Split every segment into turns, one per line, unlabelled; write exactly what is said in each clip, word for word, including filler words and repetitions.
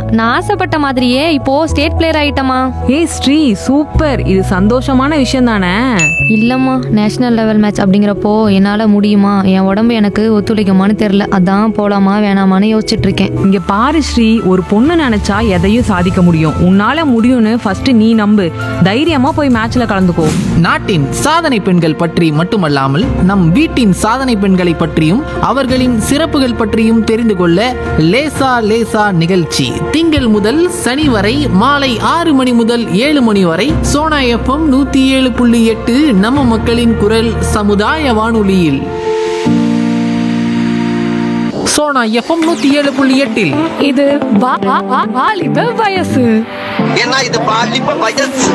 நான் ஆசைப்பட்ட மாதிரியே இப்போ ஸ்டேட் பிளேயர் ஆயிட்டமா.
ஏய் ஸ்ரீ, சூப்பர். இது சந்தோஷமான விஷயம் தானே?
இல்லம்மா, நேஷனல் லெவல் மேட்ச் அப்படிங்கிறப்போ என்னால முடியுமா, என் உடம்பு எனக்கு ஒத்துழைக்குமான்னு தெரியல. அதான் போலாமா வேணாமான்னு யோசிச்சுட்டு இருக்கேன்.
இங்க பாரு ஸ்ரீ, ஒரு பொண்ணு நினைச்சா எதையும் சாதிக்க முடியும். உன்னால முடியும்னு ஃபர்ஸ்ட் நீ நம்பு. தைரியமா போய் மேட்ச்ல கலந்துக்கோ.
நாட்டின் சாதனை பெண்கள் பற்றி மட்டுமல்லாமல் நம் வீட்டின் சாதனை பெண்களை பற்றியும் அவர்களின் சிறப்புகள் பற்றியும் தெரிந்து கொள்ள லேசா லேசா நிகழ்ச்சி திங்கள் முதல் சனி வரை மாலை ஆறு மணி முதல் ஏழு மணி வரை சோனா எஃப்எம் நூத்தி ஏழு புள்ளி எட்டு நம்ம மக்களின் குரல் சமுதாய வானொலியில். சோனா எஃப்எம் நூத்தி ஏழு புள்ளி எட்டில்
இது வா- வா- வா- வாலிப வயசு.
ஏன்னா இது பாலிப்ப வயசு.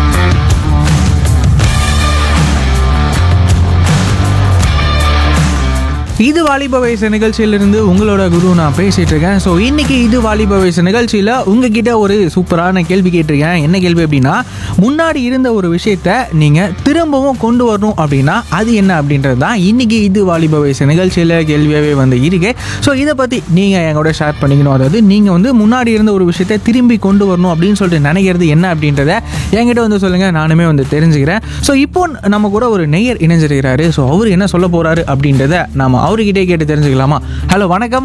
இது வாலிப வயசு நிகழ்ச்சியிலிருந்து உங்களோட குரு நான் பேசிட்டு இருக்கேன். ஸோ இன்னைக்கு இது வாலிப வயசு நிகழ்ச்சியில் உங்ககிட்ட ஒரு சூப்பரான கேள்வி கேட்டிருக்கேன். என்ன கேள்வி அப்படின்னா, முன்னாடி இருந்த ஒரு விஷயத்த நீங்கள் திரும்பவும் கொண்டு வரணும் அப்படின்னா அது என்ன அப்படின்றது தான் இன்னைக்கு இது வாலிப வயசு நிகழ்ச்சியில் கேள்வியாகவே வந்து இருக்கு. ஸோ இதை பற்றி நீங்கள் என் கூட ஷேர் பண்ணிக்கணும். அதாவது நீங்கள் வந்து முன்னாடி இருந்த ஒரு விஷயத்த திரும்பி கொண்டு வரணும் அப்படின்னு சொல்லிட்டு நினைக்கிறது என்ன அப்படின்றத என்கிட்ட வந்து சொல்லுங்கள், நானுமே வந்து தெரிஞ்சுக்கிறேன். ஸோ இப்போ நம்ம கூட ஒரு நெய்யர் இணைஞ்சிருக்கிறாரு. ஸோ அவர் என்ன சொல்ல போகிறாரு அப்படின்றத நம்ம அவர்கிட்டே கேட்டு தெரிஞ்சுக்கலாமா? ஹலோ, வணக்கம்.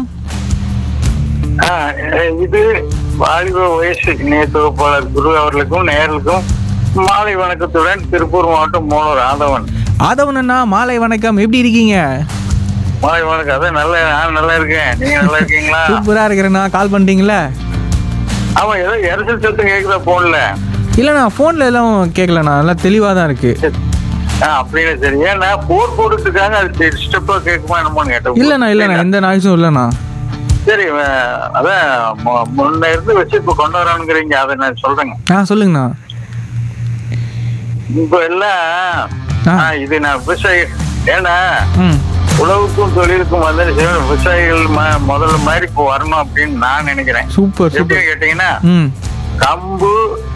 இது வாலிப வயசு இணைய தொகுப்பாளர் குரு அவர்களுக்கும் நேயர்களுக்கும் மாலை வணக்கத்துடன் திருப்பூர் மாவட்டம் மூலூர் ஆதவன்.
ஆதவன் அண்ணா, மாலை வணக்கம். எப்படி இருக்கீங்க?
மாலை வணக்கம். அதான் நல்லா, நான் நல்லா இருக்கேன். நீங்க நல்லா இருக்கீங்களா?
சூப்பரா இருக்கிறேண்ணா. கால் பண்ணிட்டீங்களா?
ஆமா, ஏதோ எரிசல் சத்தம் கேக்குதா போன்ல?
இல்லைண்ணா, ஃபோனில் எல்லாம் கேட்கலண்ணா, நல்லா தெளிவாக தான் இருக்கு.
அப்படின்னு சரி. ஏன்னா போர் போட்டுருக்காங்க, அது டிஸ்டர்பா கேட்குமா என்னமோன்னு கேட்டேன்.
இல்லைண்ணா இல்லைண்ணா எந்த நாய்ஸும் இல்லைண்ணா.
சரி, அதான் முன்ன இருந்து வச்சு இப்ப கொண்டு வரானுங்கிறீங்க, அதை நான் சொல்றேங்க.
ஆ சொல்லுங்கண்ணா.
இப்ப எல்லாம் இது நான் விவசாயி, ஏன்னா
ம்
உழவுக்கும் தொழிலுக்கும் வந்து விவசாயிகள் முதல்ல மாதிரி இப்போ வரணும் அப்படின்னு நான் நினைக்கிறேன்.
சூப்பர்
எப்படி
சூப்பர்.
கேட்டீங்கன்னா,
ம்
கம்பு,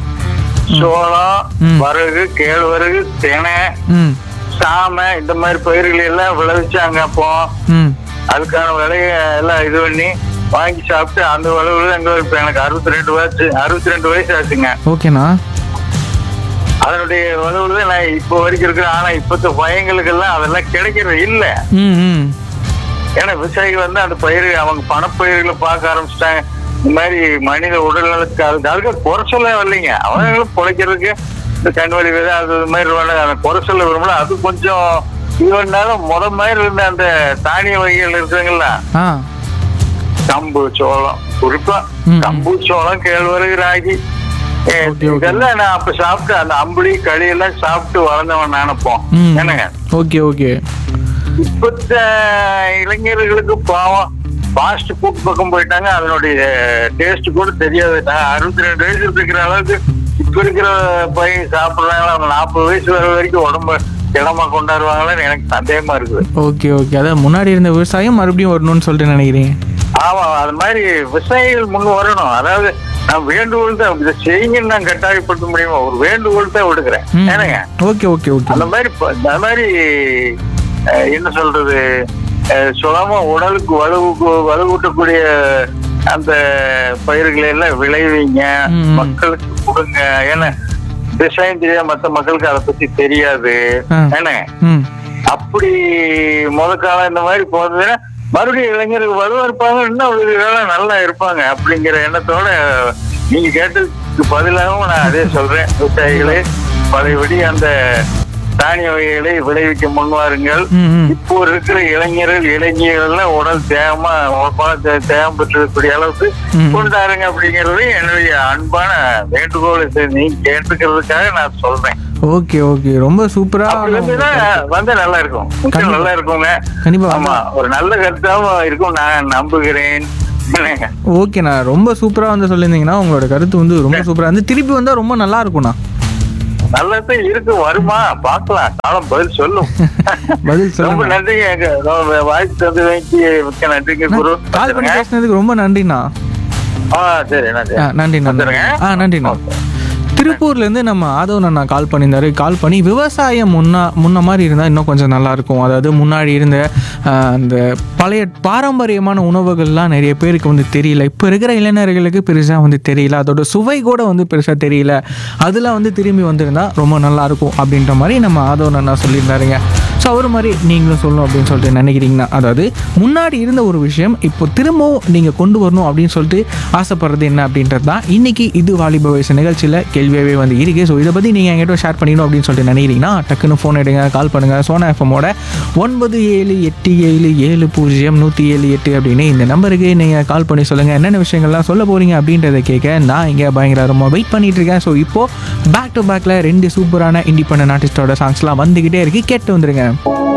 சோளம், வரகு, கேழ்வரகு, தினை,
ம்
சாமை இந்த மாதிரி பயிர்களை எல்லாம் விளைவிச்சாங்க. அப்போ
ம்
அதுக்கான விலைய எல்லாம் இது பண்ணி வாங்கி சாப்பிட்டு அந்த விளைவுல எங்க இப்ப எனக்கு அறுபத்தி ரெண்டு வயசு அறுபத்தி ரெண்டு வயசு ஆச்சுங்க.
ஓகேண்ணா.
அதனுடைய விளைவுல நான் இப்போ வரைக்கும் இருக்கிறேன். ஆனா இப்பத்த பையங்களுக்கு எல்லாம் அதெல்லாம் கிடைக்கிறது இல்ல.
ம் ம்
ஏன்னா விவசாயிகள் வந்து அந்த பயிர் அவங்க பணப்பயிர்களை பார்க்க ஆரம்பிச்சிட்டாங்க. இந்த மாதிரி மனித உடல் நலத்துக்கு அதுக்கு அதுக்கு குறை சொல்ல வரலைங்க. அவங்களும் பிழைக்கிறதுக்கு இந்த கண்வழி விதை அது மாதிரி அந்த குறை சொல்ல விரும்பல. அது கொஞ்சம் இது பண்ணாலும் முத மாதிரி இருந்த அந்த தானிய வகைகள் இருக்குங்களா,
ஆ
கம்பு, சோளம், குறிப்பா கம்பு, சோளம், கேழ்வரகு, ராகி, இதெல்லாம் நான் அப்ப சாப்பிட்டு அந்த அம்புலி களி எல்லாம் சாப்பிட்டு வளர்ந்தவன் நினைப்போம். என்னங்க?
Okay okay.
இப்பத்த இளைஞர்களுக்கு பாவம் ஃபாஸ்ட் ஃபுட் பக்கம் போயிட்டாங்க. அதனுடைய டேஸ்ட் கூட தெரியாது. அறுபத்தி ரெண்டு வயசு இருக்கிற அளவுக்கு இப்ப இருக்கிற பையன் சாப்பிடுறாங்களா, அவங்க நாற்பது வயசு வர வரைக்கும் உடம்ப இடமா கொண்டாடுவாங்களான்னு எனக்கு சந்தேகமா இருக்குது.
Okay okay. அதான் முன்னாடி இருந்த விவசாயம் மறுபடியும் வரணும்னு சொல்லிட்டு நினைக்கிறீங்க?
ஆமா, அது மாதிரி விவசாயிகள் முன் வரணும். அதாவது நான் வேண்டுகோள் தான், இதை செய்யுங்கன்னு நான் கட்டாயப்படுத்த முடியுமா, ஒரு வேண்டுகோள் தான் விடுக்கிறேன். ஏனுங்க?
Okay okay okay.
அந்த மாதிரி அந்த மாதிரி என்ன சொல்றது, சுலமா உடலுக்கு வலுவுக்கு வலுவூட்டக்கூடிய அந்த பயிர்களை எல்லாம் விளைவிங்க, மக்களுக்கு கொடுங்க. ஏன்னா விவசாயம் தெரியாத மற்ற மக்களுக்கு அதை பத்தி தெரியாது. ஏன்னா அப்படி முத காலம் இந்த மாதிரி போனதுன்னா மறுபடியும் இளைஞருக்கு வலுவா இருப்பாங்க, இன்னும் ஒரு வேலை நல்லா இருப்பாங்க அப்படிங்கிற எண்ணத்தோட நீங்க கேட்டதுக்கு பதிலாகவும் நான் அதே சொல்றேன். விவசாயிகளே பழையபடி அந்த தானிய வகைகளை விளைவிக்க முன்வாருங்கள். இப்போ இருக்கிற இளைஞர்கள் இளைஞர்கள் உடல் தேவமா தேவம் பெற்றக்கூடிய அளவுக்கு கொண்டாருங்க அப்படிங்கறது என்னுடைய அன்பான வேண்டுகோள். நீங்க கேட்டுக்கிறதுக்காக நான் சொல்றேன்.
Okay okay. ரொம்ப சூப்பரா
வந்து நல்லா இருக்கும், நல்லா இருக்குங்க.
கண்டிப்பா.
ஆமா, ஒரு நல்ல கருத்தாவும் இருக்கும் நான் நம்புகிறேன்.
ஓகேண்ணா, ரொம்ப சூப்பரா வந்து சொல்லியிருந்தீங்கன்னா உங்களோட கருத்து வந்து ரொம்ப சூப்பரா வந்து திருப்பி வந்தா ரொம்ப நல்லா இருக்கும்ண்ணா.
நல்லதான் இருக்கு, வருமா பார்க்கலாம், காலம் பதில் சொல்லும்.
பதில் சொல்லும்.
ரொம்ப நன்றிங்க, வாய்ப்பு தந்து மிக்க நன்றிங்க குரு.
கால் பண்ணி பேசினதுக்கு ரொம்ப நன்றிண்ணா.
ஆ சரி, நன்றி
நன்றி நன்றி. ஆ நன்றிண்ணா. திருப்பூர்லேருந்து நம்ம ஆதவன் அண்ணா கால் பண்ணியிருந்தாரு. கால் பண்ணி விவசாயம் முன்னா முன்ன மாதிரி இருந்தால் இன்னும் கொஞ்சம் நல்லாயிருக்கும். அதாவது முன்னாடி இருந்த ஆஹ், அந்த பழைய பாரம்பரியமான உணவுகள்லாம் நிறைய பேருக்கு வந்து தெரியல. இப்போ இருக்கிற இளைஞர்களுக்கு பெருசாக வந்து தெரியல. அதோட சுவை கூட வந்து பெருசாக தெரியல. அதெல்லாம் வந்து திரும்பி வந்திருந்தா ரொம்ப நல்லாயிருக்கும் அப்படின்ற மாதிரி நம்ம ஆதவன் அண்ணா சொல்லியிருந்தாருங்க. ஸோ அவர் மாதிரி நீங்களும் சொல்லணும் அப்படின்னு சொல்லிட்டு நினைக்கிறீங்கன்னா, அதாவது முன்னாடி இருந்த ஒரு விஷயம் இப்போ திரும்பவும் நீங்கள் கொண்டு வரணும் அப்படின்னு சொல்லிட்டு ஆசைப்படுறது என்ன அப்படின்றது தான் இன்றைக்கி இது வாலிப வயசு நிகழ்ச்சியில் கேள்வியாகவே வந்து இருக்குது. ஸோ இதை பற்றி நீங்கள் என்கிட்ட ஷேர் பண்ணிக்கணும் அப்படின்னு சொல்லிட்டு நினைக்கிறீங்கன்னா டக்குன்னு ஃபோன் எடுங்க, கால் பண்ணுங்கள். சோனா எஃப்எம்மோட ஒன்பது ஏழு எட்டு ஏழு ஏழு பூஜ்ஜியம் நூற்றி ஏழு எட்டு அப்படின்னு இந்த நம்பருக்கு நீங்கள் கால் பண்ணி சொல்லுங்கள் என்னென்ன விஷயங்கள்லாம் சொல்ல போகிறீங்க அப்படின்றத கேட்க நான் இங்கே பயங்கரமாக வெயிட் பண்ணிகிட்டு இருக்கேன். ஸோ இப்போது பேக் டு பேக்கில் ரெண்டு சூப்பரான இண்டிபெண்டன்ட் ஆர்டிஸ்டோட சாங்ஸ்லாம் வந்துக்கிட்டே இருக்குது. கேட்டு வந்துருங்க.